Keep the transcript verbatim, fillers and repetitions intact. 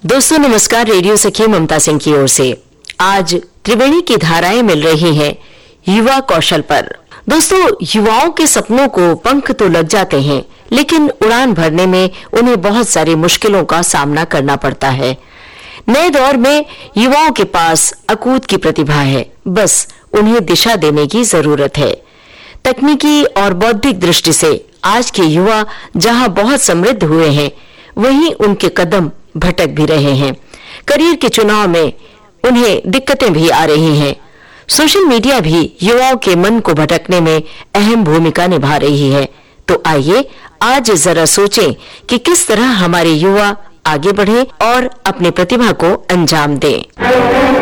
दोस्तों नमस्कार, रेडियो सखी ममता सिंह की ओर से आज त्रिवेणी की धाराएं मिल रही हैं युवा कौशल पर। दोस्तों, युवाओं के सपनों को पंख तो लग जाते हैं, लेकिन उड़ान भरने में उन्हें बहुत सारी मुश्किलों का सामना करना पड़ता है। नए दौर में युवाओं के पास अकूत की प्रतिभा है, बस उन्हें दिशा देने की जरूरत है। तकनीकी और बौद्धिक दृष्टि से आज के युवा जहां बहुत समृद्ध हुए हैं, वहीं उनके कदम भटक भी रहे हैं। करियर के चुनाव में उन्हें दिक्कतें भी आ रही हैं। सोशल मीडिया भी युवाओं के मन को भटकने में अहम भूमिका निभा रही है। तो आइए आज जरा सोचें कि किस तरह हमारे युवा आगे बढ़े और अपनी प्रतिभा को अंजाम दें।